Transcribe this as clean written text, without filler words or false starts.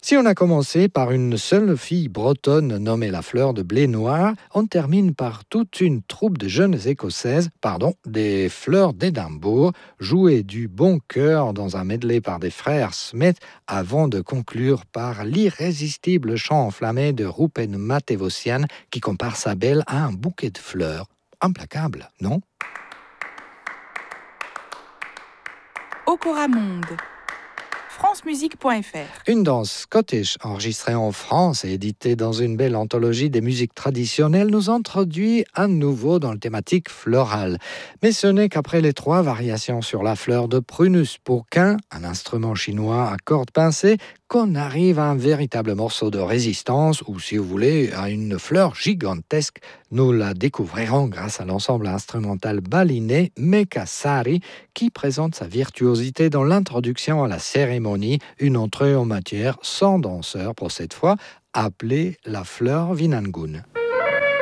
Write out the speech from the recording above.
Si on a commencé par une seule fille bretonne nommée la fleur de blé noir, on termine par toute une troupe de jeunes écossaises, des fleurs d'Édimbourg, jouées du bon cœur dans un medley par des frères Smith, avant de conclure par l'irrésistible chant enflammé de Rupen Matevosian qui compare sa belle à un bouquet de fleurs. Implacable, non? Okora Monde. francemusique.fr. Une danse scottish enregistrée en France et éditée dans une belle anthologie des musiques traditionnelles nous introduit à nouveau dans le thématique florale. Mais ce n'est qu'après les 3 variations sur la fleur de Prunus pourquin, un instrument chinois à cordes pincées, qu'on arrive à un véritable morceau de résistance ou, si vous voulez, à une fleur gigantesque. Nous la découvrirons grâce à l'ensemble instrumental balinais Meka Sari qui présente sa virtuosité dans l'introduction à la cérémonie, une entrée en matière sans danseur pour cette fois, appelée la fleur Vinangun.